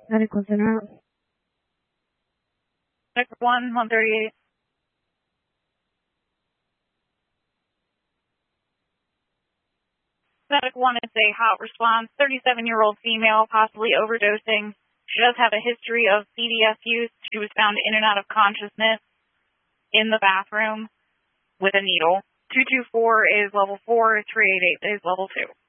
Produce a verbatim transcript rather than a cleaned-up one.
Medical center. Medical one, one thirty-eight. Medic one is a hot response, thirty-seven-year-old female, possibly overdosing. She does have a history of C D S use. She was found in and out of consciousness in the bathroom with a needle. two two four is level four, three eight eight is level two.